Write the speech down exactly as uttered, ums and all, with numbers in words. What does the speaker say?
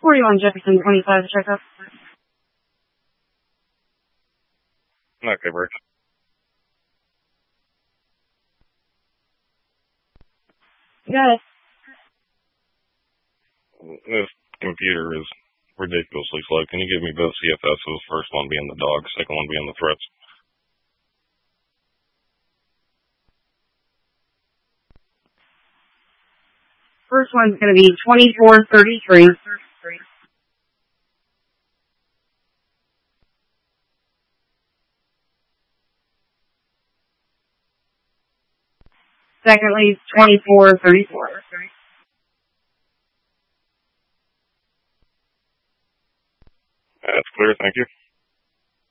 forty-one Jefferson, twenty-five, checkup. Okay, Bert. Got it. This computer is ridiculously slow. Can you give me both C F Ss? First one being the dog, second one being the threats. First one's going to be twenty-four thirty-three. Secondly, twenty-four thirty-four. That's clear, thank you.